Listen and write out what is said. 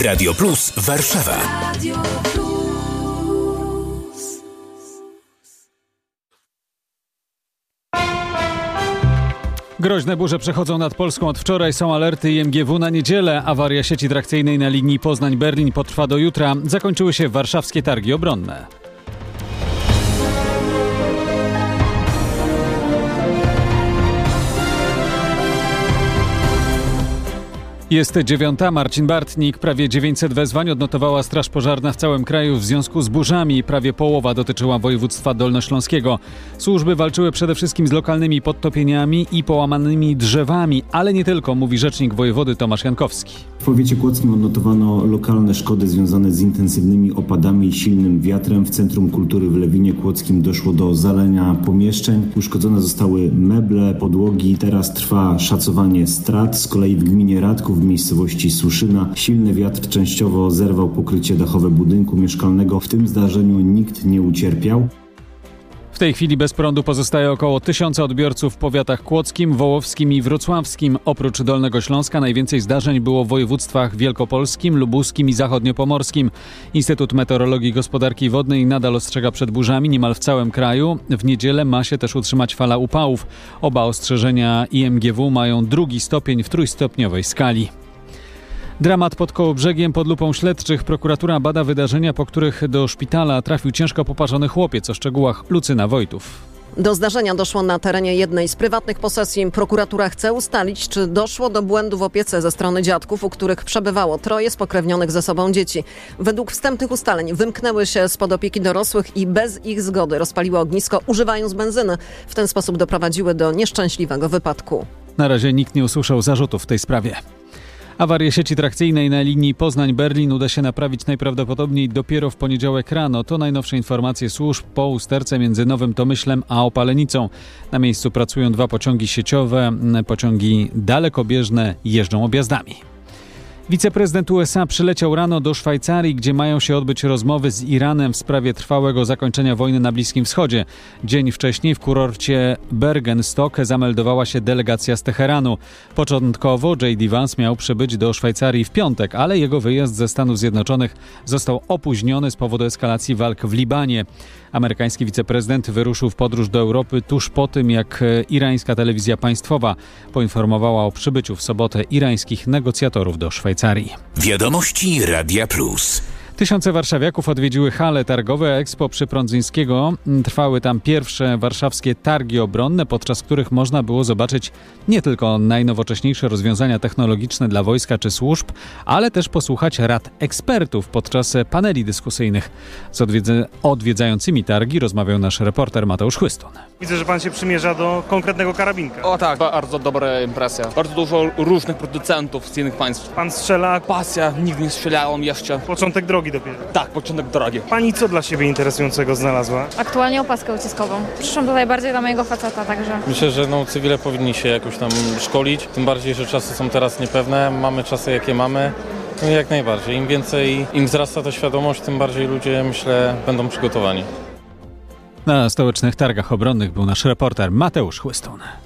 Radio Plus Warszawa. Groźne burze przechodzą nad Polską od wczoraj. Są alerty IMGW na niedzielę. Awaria sieci trakcyjnej na linii Poznań-Berlin potrwa do jutra. Zakończyły się warszawskie targi obronne. Jest 9:00. Marcin Bartnik. Prawie 900 wezwań odnotowała Straż Pożarna w całym kraju w związku z burzami. Prawie połowa dotyczyła województwa dolnośląskiego. Służby walczyły przede wszystkim z lokalnymi podtopieniami i połamanymi drzewami, ale nie tylko, mówi rzecznik wojewody Tomasz Jankowski. W powiecie kłodzkim odnotowano lokalne szkody związane z intensywnymi opadami i silnym wiatrem. W Centrum Kultury w Lewinie Kłodzkim doszło do zalania pomieszczeń. Uszkodzone zostały meble, podłogi. Teraz trwa szacowanie strat. Z kolei w gminie Radków w miejscowości Suszyna silny wiatr częściowo zerwał pokrycie dachowe budynku mieszkalnego. W tym zdarzeniu nikt nie ucierpiał. W tej chwili bez prądu pozostaje około 1000 odbiorców w powiatach kłodzkim, wołowskim i wrocławskim. Oprócz Dolnego Śląska najwięcej zdarzeń było w województwach wielkopolskim, lubuskim i zachodniopomorskim. Instytut Meteorologii i Gospodarki Wodnej nadal ostrzega przed burzami niemal w całym kraju. W niedzielę ma się też utrzymać fala upałów. Oba ostrzeżenia IMGW mają 2. stopień w trójstopniowej skali. Dramat pod Kołobrzegiem. Pod lupą śledczych prokuratura bada wydarzenia, po których do szpitala trafił ciężko poparzony chłopiec. O szczegółach Lucyna Wojtów. Do zdarzenia doszło na terenie jednej z prywatnych posesji. Prokuratura chce ustalić, czy doszło do błędu w opiece ze strony dziadków, u których przebywało 3 spokrewnionych ze sobą dzieci. Według wstępnych ustaleń wymknęły się spod opieki dorosłych i bez ich zgody rozpaliły ognisko, używając benzyny. W ten sposób doprowadziły do nieszczęśliwego wypadku. Na razie nikt nie usłyszał zarzutów w tej sprawie. Awarię sieci trakcyjnej na linii Poznań-Berlin uda się naprawić najprawdopodobniej dopiero w poniedziałek rano. To najnowsze informacje służb po usterce między Nowym Tomyślem a Opalenicą. Na miejscu pracują 2 pociągi sieciowe. Pociągi dalekobieżne jeżdżą objazdami. Wiceprezydent USA przyleciał rano do Szwajcarii, gdzie mają się odbyć rozmowy z Iranem w sprawie trwałego zakończenia wojny na Bliskim Wschodzie. Dzień wcześniej w kurorcie Bergenstock zameldowała się delegacja z Teheranu. Początkowo J.D. Vance miał przybyć do Szwajcarii w piątek, ale jego wyjazd ze Stanów Zjednoczonych został opóźniony z powodu eskalacji walk w Libanie. Amerykański wiceprezydent wyruszył w podróż do Europy tuż po tym, jak irańska telewizja państwowa poinformowała o przybyciu w sobotę irańskich negocjatorów do Szwajcarii. Wiadomości Radia Plus. Tysiące warszawiaków odwiedziły hale targowe Expo przy Prądzyńskiego. Trwały tam pierwsze warszawskie targi obronne, podczas których można było zobaczyć nie tylko najnowocześniejsze rozwiązania technologiczne dla wojska czy służb, ale też posłuchać rad ekspertów podczas paneli dyskusyjnych. Z odwiedzającymi targi rozmawiał nasz reporter Mateusz Chłystun. Widzę, że pan się przymierza do konkretnego karabinka. O tak, bardzo dobra impresja. Bardzo dużo różnych producentów z innych państw. Pan strzela? Pasja, nigdy nie strzelałem jeszcze. Początek drogi dopiero. Tak, początek drogi. Pani co dla siebie interesującego znalazła? Aktualnie opaskę uciskową. Przyszłam tutaj bardziej dla mojego faceta, także... Myślę, że cywile powinni się jakoś tam szkolić, tym bardziej, że czasy są teraz niepewne, mamy czasy jakie mamy. No jak najbardziej. Im więcej, im wzrasta ta świadomość, tym bardziej ludzie, myślę, będą przygotowani. Na stołecznych targach obronnych był nasz reporter Mateusz Chłystun.